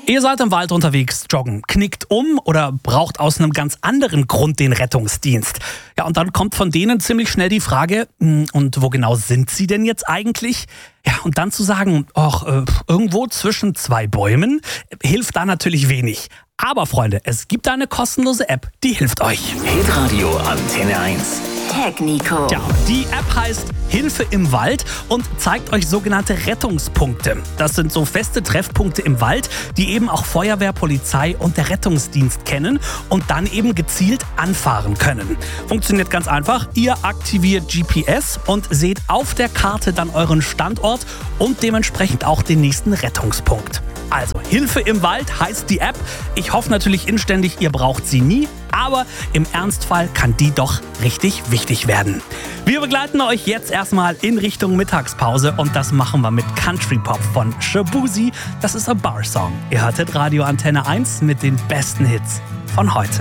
Ihr seid im Wald unterwegs, joggen, knickt um oder braucht aus einem ganz anderen Grund den Rettungsdienst. Ja, und dann kommt von denen ziemlich schnell die Frage, und wo genau sind sie denn jetzt eigentlich? Ja, und dann zu sagen, irgendwo zwischen zwei Bäumen, hilft da natürlich wenig. Aber Freunde, es gibt eine kostenlose App, die hilft euch. Hitradio Antenne 1. Technico. Ja, die App heißt Hilfe im Wald und zeigt euch sogenannte Rettungspunkte. Das sind so feste Treffpunkte im Wald, die eben auch Feuerwehr, Polizei und der Rettungsdienst kennen und dann eben gezielt anfahren können. Funktioniert ganz einfach. Ihr aktiviert GPS und seht auf der Karte dann euren Standort und dementsprechend auch den nächsten Rettungspunkt. Also, Hilfe im Wald heißt die App. Ich hoffe natürlich inständig, ihr braucht sie nie, aber im Ernstfall kann die doch richtig wichtig werden. Wir begleiten euch jetzt erstmal in Richtung Mittagspause und das machen wir mit Country Pop von Shaboozey. Das ist ein Bar-Song. Ihr hörtet Radio Antenne 1 mit den besten Hits von heute.